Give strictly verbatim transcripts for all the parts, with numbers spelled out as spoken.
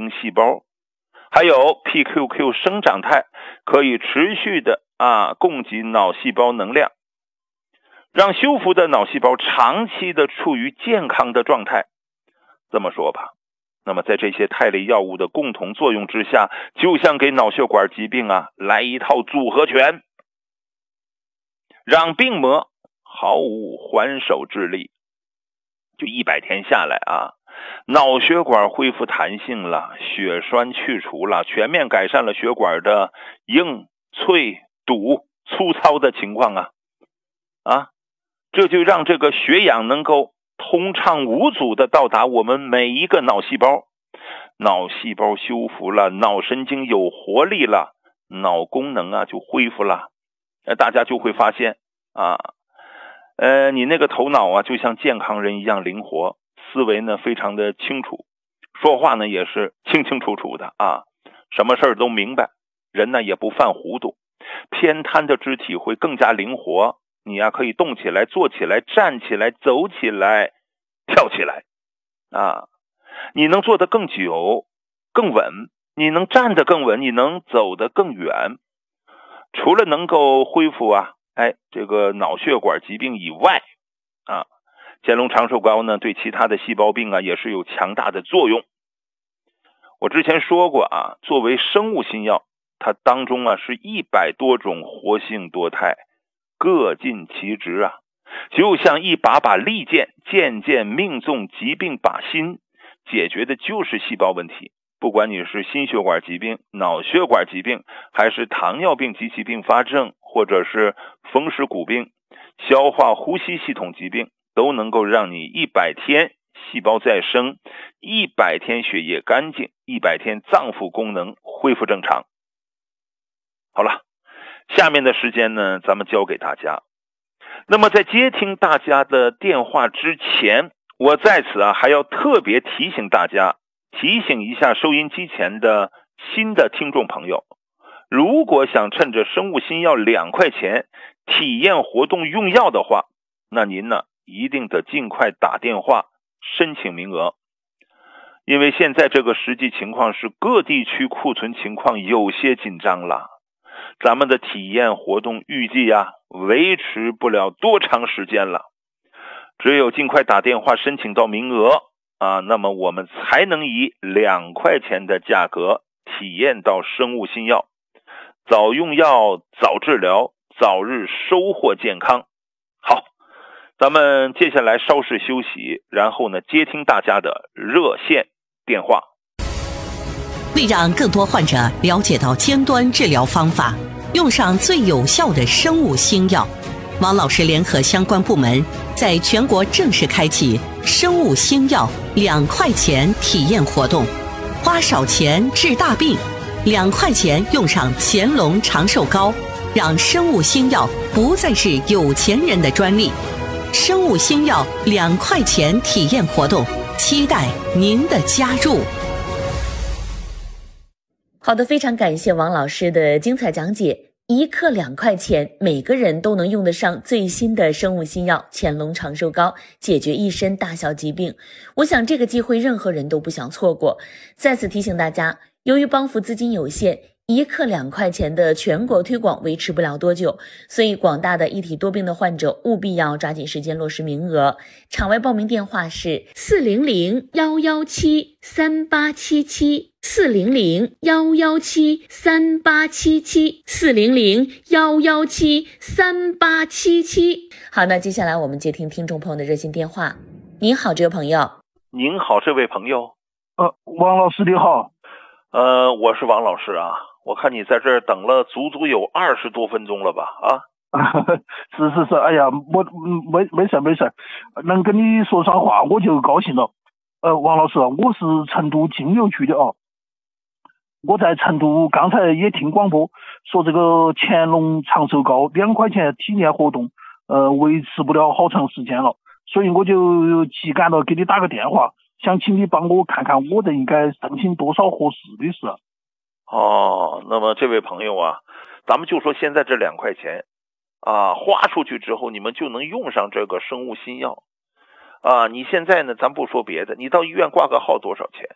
精细胞，还有 P Q Q 生长肽，可以持续的啊供给脑细胞能量，让修复的脑细胞长期的处于健康的状态。这么说吧，那么在这些肽类药物的共同作用之下，就像给脑血管疾病啊来一套组合拳，让病魔毫无还手之力。就一百天下来啊，脑血管恢复弹性了，血栓去除了，全面改善了血管的硬、脆、堵、粗糙的情况啊啊，这就让这个血氧能够通畅无阻的到达我们每一个脑细胞，脑细胞修复了，脑神经有活力了，脑功能啊就恢复了。呃，大家就会发现啊，呃，你那个头脑啊就像健康人一样灵活，思维呢非常的清楚，说话呢也是清清楚楚的啊，什么事儿都明白，人呢也不犯糊涂，偏瘫的肢体会更加灵活，你呀、啊、可以动起来、坐起来、站起来、走起来、跳起来啊，你能坐得更久、更稳，你能站得更稳，你能走得更远。除了能够恢复啊，哎，这个脑血管疾病以外啊，乾隆长寿膏呢对其他的细胞病啊也是有强大的作用。我之前说过啊，作为生物新药，它当中啊是一百多种活性多肽，各尽其职啊，就像一把把利剑，剑剑命中疾病靶心，解决的就是细胞问题。不管你是心血管疾病、脑血管疾病，还是糖尿病及其并发症，或者是风湿骨病、消化呼吸系统疾病，都能够让你一百天细胞再生，一百天血液干净，一百天脏腑功能恢复正常。好了，下面的时间呢，咱们交给大家。那么在接听大家的电话之前，我在此啊还要特别提醒大家，提醒一下收音机前的新的听众朋友，如果想趁着生物新药两块钱体验活动用药的话，那您呢一定得尽快打电话申请名额。因为现在这个实际情况是各地区库存情况有些紧张了，咱们的体验活动预计啊维持不了多长时间了，只有尽快打电话申请到名额啊，那么我们才能以两块钱的价格体验到生物新药，早用药早治疗，早日收获健康。好，咱们接下来稍事休息，然后呢接听大家的热线电话。 为让更多患者了解到尖端治疗方法，用上最有效的生物新药，王老师联合相关部门在全国正式开启生物新药两块钱体验活动，花少钱治大病，两块钱用上乾隆长寿膏，让生物新药不再是有钱人的专利。生物新药两块钱体验活动，期待您的加入。 好的，非常感谢王老师的精彩讲解。一克两块钱，每个人都能用得上最新的生物新药乾隆长寿膏，解决一身大小疾病。我想这个机会任何人都不想错过。再次提醒大家，由于帮扶资金有限，一克两块钱的全国推广维持不了多久，所以广大的一体多病的患者务必要抓紧时间落实名额。场外报名电话是四零零幺幺七三八七七，四零零幺幺七三八七七，四零零幺幺七三八七七。好，那接下来我们接听听众朋友的热线电话。您好，这位朋友。 您好，这位朋友。 呃，王老师你好。 呃，我是王老师啊。我看你在这儿等了足足有二十多分钟了吧？啊， 是是是，哎呀，我没没事没事，能跟你说上话我就高兴了。呃，王老师，我是成都金牛区的啊。我在成都刚才也听广播说这个乾隆长寿膏两块钱体验活动，呃，维持不了好长时间了，所以我就急赶到给你打个电话，想请你帮我看看我的应该申请多少合适的事。 哦，那么这位朋友啊，咱们就说现在这两块钱啊，花出去之后你们就能用上这个生物新药啊。你现在呢，咱不说别的，你到医院挂个号多少钱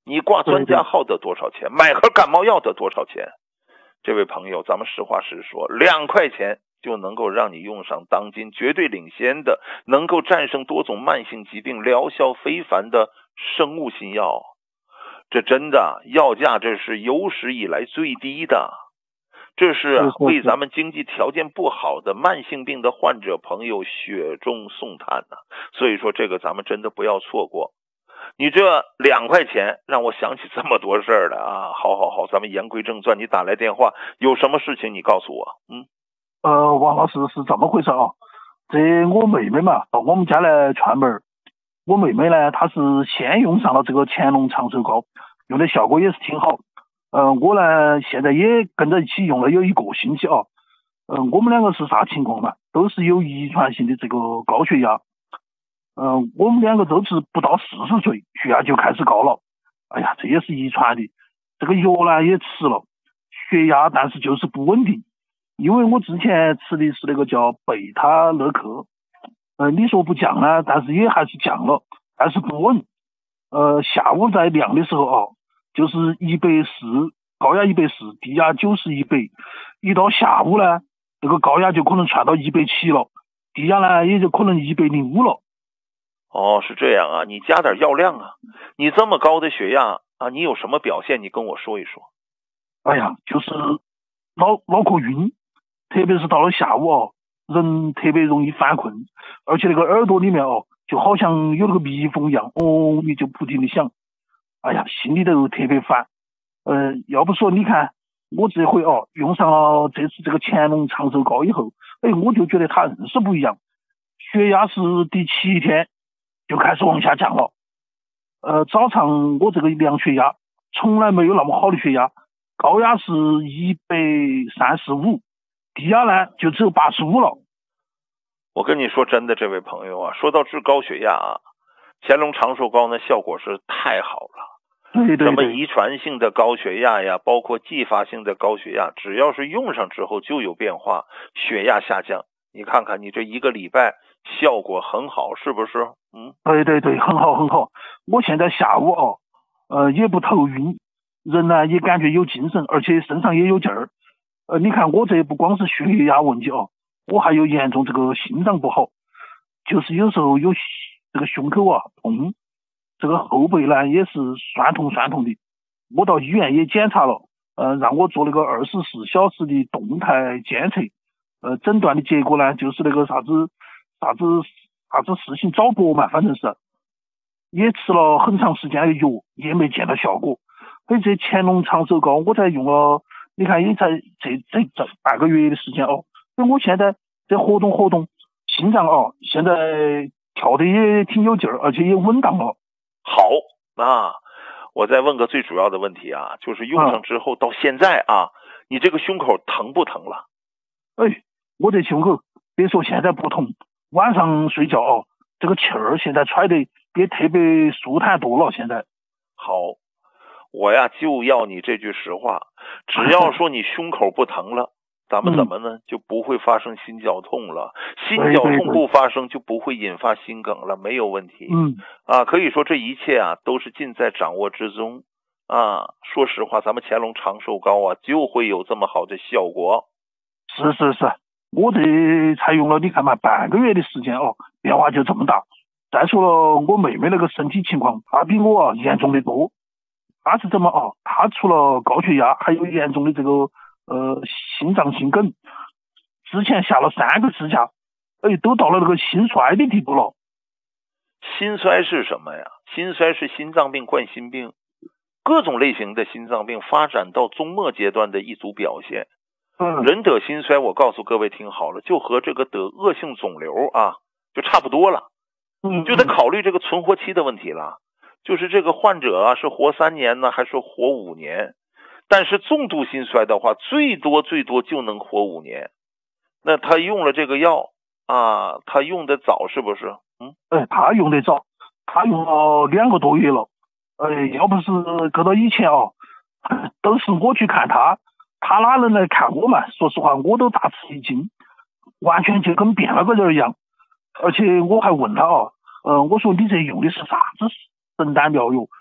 你挂专家号得多少钱？买盒感冒药得多少钱？这位朋友，咱们实话实说，两块钱就能够让你用上当今绝对领先的，能够战胜多种慢性疾病、疗效非凡的生物新药。这真的药价，这是有史以来最低的。这是啊，为咱们经济条件不好的慢性病的患者朋友雪中送炭呢、啊。所以说，这个咱们真的不要错过。你这两块钱让我想起这么多事儿了啊！好好好，咱们言归正传，你打来电话有什么事情你告诉我。嗯， 呃，王老师是这么回事啊？这我妹妹嘛到我们家来串门，我妹妹呢她是先用上了这个乾隆长寿膏，用的效果也是挺好。嗯、呃，我呢现在也跟着一起用了有一个星期啊。嗯、呃，我们两个是啥情况嘛？都是有遗传性的这个高血压。嗯、呃，我们两个都是不到四十岁血压就开始高了。哎呀，这也是遗传的。这个药呢也吃了，血压但是就是不稳定。因为我之前吃的是那个叫贝塔乐克，呃，你说不降呢，但是也还是降了，但是不稳。呃，下午在量的时候啊，就是一百四，高压一百四，低压九十一百。一到下午呢，这个高压就可能窜到一百七了，低压呢也就可能一百零五了。 哦，是这样啊，你加点药量啊。你这么高的血压啊，你有什么表现？你跟我说一说。 哎呀，就是脑脑壳晕，特别是到了下午哦，人特别容易犯困，而且那个耳朵里面哦，就好像有那个蜜蜂一样，哦，你就不停的响。哎呀，心里头特别烦。呃，要不说你看我这回哦，用上了这次这个乾隆长寿膏以后，哎，我就觉得它硬是不一样，血压是第七天就开始往下降了。呃，早上我这个量血压从来没有那么好的血压，高压是一百三十五，低压呢就只有八十五了。 我跟你说真的，这位朋友啊，说到治高血压啊，乾隆长寿膏呢效果是太好了。 对对对， 什么遗传性的高血压呀，包括继发性的高血压，只要是用上之后就有变化，血压下降。你看看你这一个礼拜效果很好，是不是？嗯， 对对对，很好很好。我现在下午哦，呃，也不头晕，人呢也感觉有精神，而且身上也有劲儿。呃，你看我这不光是血压问题哦，我还有严重这个心脏不好，就是有时候有这个胸口啊痛，这个后背呢也是酸痛酸痛的。我到医院也检查了，呃，让我做那个二十四小时的动态监测。呃，诊断的结果呢，就是那个啥子啥子啥子四型早搏嘛，反正是，也吃了很长时间的药，也没见到效果。所以这乾隆长寿膏我才用了，你看也才这这这半个月的时间哦。所以我现在在活动活动，心脏哦，现在跳的也挺有劲儿，而且也稳当了。 好啊，我再问个最主要的问题啊，就是用上之后到现在啊，你这个胸口疼不疼了？ 哎，我这胸口别说现在不痛，晚上睡觉哦，这个气儿现在揣的也特别舒坦多了。现在好，我呀就要你这句实话，只要说你胸口不疼了，咱们怎么呢、嗯、就不会发生心绞痛了，心绞痛不发生就不会引发心梗了，没有问题。 嗯啊，可以说这一切啊都是尽在掌握之中啊。说实话，咱们乾隆长寿膏啊就会有这么好的效果。 是是是，我这才用了你看嘛半个月的时间哦，变化就这么大。再说了，我妹妹那个身体情况，她比我啊严重的多。她是怎么啊？她除了高血压，还有严重的这个呃心脏心梗，之前下了三个支架，哎，都到了那个心衰的地步了。 心衰是什么呀？心衰是心脏病、冠心病，各种类型的心脏病发展到终末阶段的一组表现。 嗯， 人得心衰，我告诉各位听好了，就和这个得恶性肿瘤啊，就差不多了。 嗯， 就得考虑这个存活期的问题了。就是这个患者啊，是活三年呢，还是活五年？但是重度心衰的话，最多最多就能活五年。那他用了这个药啊，他用的早是不是？嗯， 哎，他用的早，他用了两个多月了。哎，要不是搁到以前哦，都是我去看他。他哪能来看我嘛？说实话，我都大吃一惊，完全就跟变了个人一样。而且我还问他哦，呃，我说你这用的是啥子神丹妙药？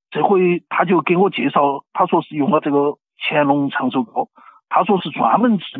这回他就给我介绍，他说是用了这个乾隆长寿膏，他说是专门治